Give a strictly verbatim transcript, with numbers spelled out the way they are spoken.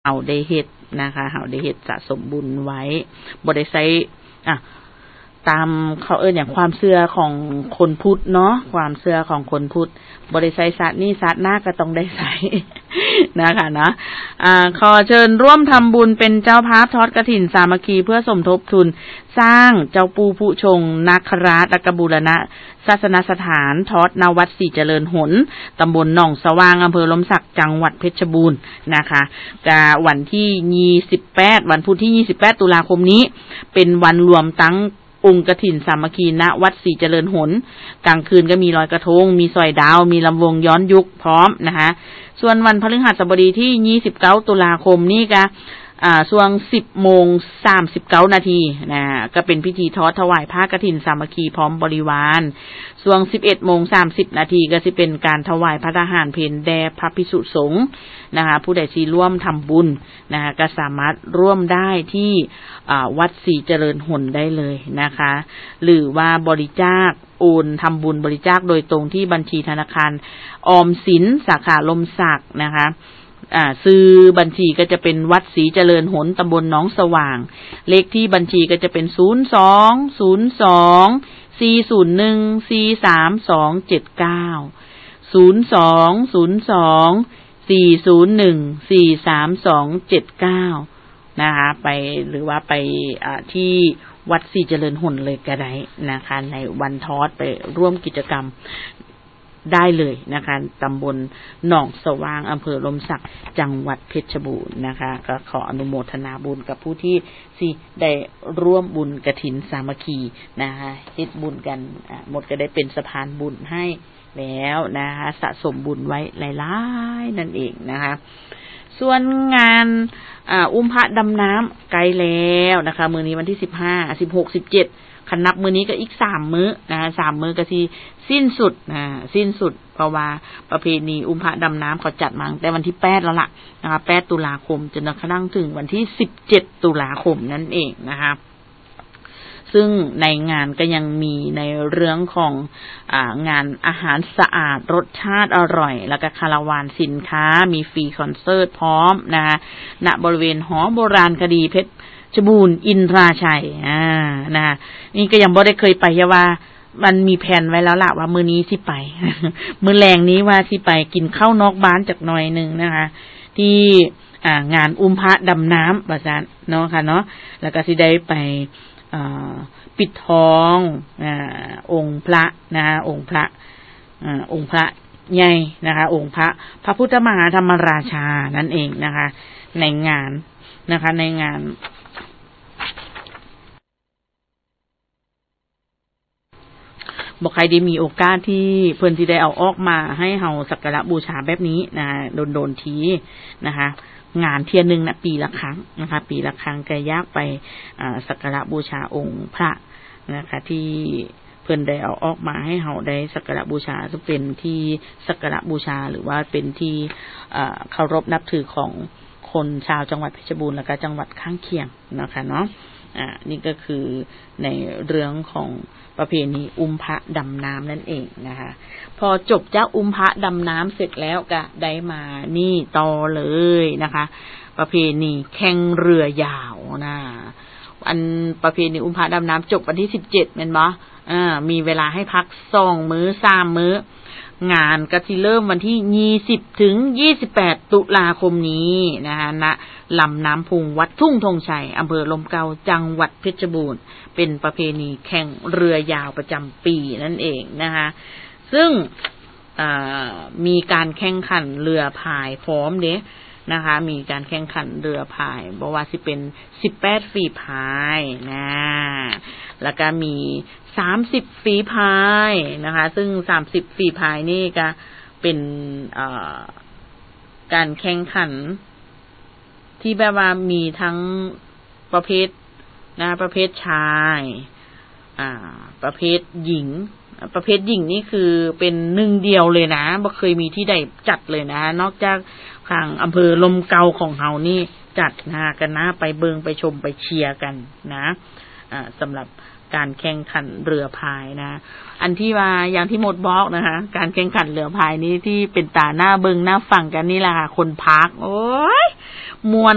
เอาได้เฮ็ดนะคะเฮาได้เฮ็ดสะสมบุญไว้บ่ได้ใช้อ่ะตามเขาเอิ้นหยังความเชื่อของคนพุทธเนาะความเชื่อของคนพุทธบ่ได้ใช้สัตว์นี่สัตว์หน้าก็ต้องได้ใช้นะคะเนาะอ่าขอเชิญร่วมทำบุญเป็นเจ้าภาพทอดกฐินสามัคคีเพื่อสมทบทุนสร้างเจ้าปู่ผู้ชงนาคราชและก็บูรณะศาสนสถานทอดณวัดศรีเจริญหนตำบลหนองสว่างอำเภอลมศักจังหวัดเพชรบูรณ์นะคะกะวันที่ยี่สิบแปดวันพุธที่ยี่สิบแปดตุลาคมนี้เป็นวันรวมตั้งองค์กฐินสามัคคีณวัดศรีเจริญหนกลางคืนก็มีลอยกระทงมีสอยดาวมีลำวงย้อนยุคพร้อมนะคะส่วนวันพฤหัสบดีที่ยี่สิบเก้าตุลาคมนี้ก็อ่าช่วง สิบโมงสามสิบเก้า นาทีนะก็เป็นพิธีทอดถวายผ้ากฐินสามัคคีพร้อมบริวารช่วง สิบเอ็ดโมงสามสิบ นาทีก็สิเป็นการถวายพระทหารเพลแด่พระภิกษุสงฆ์นะคะผู้ใดสิร่วมทำบุญนะคะก็สามารถร่วมได้ที่อ่าวัดศรีเจริญหนได้เลยนะคะหรือว่าบริจาคโอนทำบุญบริจาคโดยตรงที่บัญชีธนาคารออมสินสาขาลมศักนะคะอ่าซื้อบัญชีก็จะเป็นวัดศรีเจริญหนตำบลหนองสว่างเลขที่บัญชีก็จะเป็นศูนย์ สอง ศูนย์ สอง สี่ ศูนย์ หนึ่ง สี่ สาม สอง เจ็ด เก้า ศูนย์ สอง ศูนย์ สอง สี่ ศูนย์ หนึ่ง สี่ สาม สอง เจ็ด เก้านะคะไปหรือว่าไปอ่าที่วัดศรีเจริญหนเลยก็ได้นะคะในวันทอดไปร่วมกิจกรรมได้เลยนะคะตำบลหนองสว่างอำเภอลมศักจังหวัดเพชรบูรณ์นะคะก็ขออนุโมทนาบุญกับผู้ที่สิได้ร่วมบุญกฐินสามัคคีนะคะเฮ็ดบุญกันอ่าหมดก็ได้เป็นสะพานบุญให้แล้วนะคะสะสมบุญไว้หลายๆนั่นเองนะคะส่วนงานอ่าอุ้มพระดำน้ำไกลแล้วนะคะมื้อนี้วันที่สิบห้า สิบหก สิบเจ็ดคันนับมื้อนี้ก็อีกสามมื้อนะคะสามมื้อก็สิสิ้นสุดนะสิ้นสุดเพราะว่าประเพณีอุ้มพระดำน้ำเขาจัดมาตั้งแต่วันที่แปดแล้วล่ะนะคะแปดตุลาคมจนกระทั่งถึงวันที่สิบเจ็ดตุลาคมนั่นเองนะคะซึ่งในงานก็ยังมีในเรื่องของอ่างานอาหารสะอาดรสชาติอร่อยแล้วก็คาราวานสินค้ามีฟรีคอนเสิร์ตพร้อมนะคะณบริเวณหอโบราณคดีเพชรชบูรณ์อินทราชัยอ่านะนี่ก็ยังบ่ได้เคยไปเพราะว่ามันมีแผนไว้แล้วล่ะว่ามื้อนี้สิไป มื้อแลงนี้ว่าสิไปกินข้าวนอกบ้านจักหน่อยนึงนะคะที่อ่างานอุ้มพระดำน้ำว่าซั่นเนาะค่ะเนาะแล้วก็สิได้ไปอ่าปิดทองอ่าองค์พระนะองค์พระอ่าองค์พระใหญ่นะคะองค์พระพระพุทธมหาธรรมราชานั่นเองนะคะในงานนะคะในงานบ่ใครได้มีโอกาสที่เพิ่นสิได้เอาออกมาให้เฮาสักการะบูชาแบบนี้นะโดนๆทีนะคะงานเที่ยนึงน่ะปีละครั้งนะคะปีละครั้งก็อยากไปอ่าสักการะบูชาองค์พระนะคะที่เพิ่นได้เอาออกมาให้เฮาได้สักการะบูชาซึ่งเป็นที่สักการะบูชาหรือว่าเป็นที่อ่าเคารพนับถือของคนชาวจังหวัดเพชรบูรณ์และก็จังหวัดข้างเคียงนะคะเนาะอ่านี่ก็คือในเรื่องของประเพณีอุ้มพระดำน้ำนั่นเองนะคะพอจบจากอุ้มพระดำน้ำเสร็จแล้วก็ได้มานี่ต่อเลยนะคะประเพณีแข่งเรือยาวนะอันประเพณีอุ้มพระดำน้ำจบวันที่สิบเจ็ดแม่นบ่อ่ามีเวลาให้พักสองมื้อสามมื้องานก็สิเริ่มวันที่ยี่สิบถึงยี่สิบแปดตุลาคมนี้นะคะณลำน้ำพุงวัดทุ่งธงชัยอำเภอลมเกาจังหวัดเพชรบูรณ์เป็นประเพณีแข่งเรือยาวประจำปีนั่นเองนะคะซึ่งมีการแข่งขันเรือพายพร้อมเด้นะคะมีการแข่งขันเรือพายบอกว่าสิเป็นสิบแปดฝีพายนะแล้วก็มีสามสิบฝีพายนะคะซึ่งสามสิบฝีพายนี่ก็เป็นการแข่งขันที่แบบว่ามีทั้งประเภทนะประเภทชายอ่าประเภทหญิงประเภทหญิงนี่คือเป็นหนึ่งเดียวเลยนะบ่เคยมีที่ใดจัดเลยนะนอกจากทางอำเภอลมเกาของเฮานี่จัดนะกันนะไปเบิงไปชมไปเชียร์กันนะอ่าสำหรับการแข่งขันเรือพายนะอันที่ว่าอย่างที่หมดบอกนะคะการแข่งขันเรือพายนี้ที่เป็นตาหน้าเบิงหน้าฟังกันนี่แหละค่ะคนพากโอ้ยมวน